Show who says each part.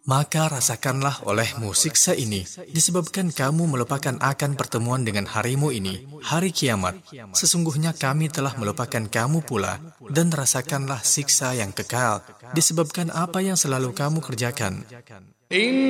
Speaker 1: Maka rasakanlah olehmu siksa ini, disebabkan kamu melupakan akan pertemuan dengan harimu ini, hari kiamat. Sesungguhnya kami telah melupakan kamu pula, dan rasakanlah siksa yang kekal, disebabkan apa yang selalu kamu kerjakan.